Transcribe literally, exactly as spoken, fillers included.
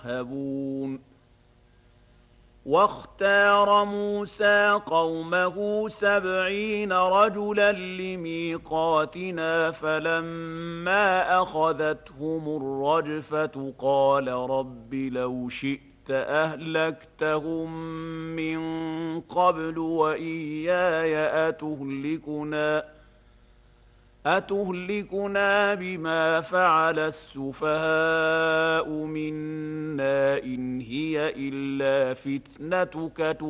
يذهبون واختار موسى قومه سبعين رجلا لميقاتنا فلما أخذتهم الرجفة قال رب لو شئت أهلكتهم من قبل وإياي أتهلكنا أتهلكنا بما فعل السفهاء منا إن هي إلا فتنتك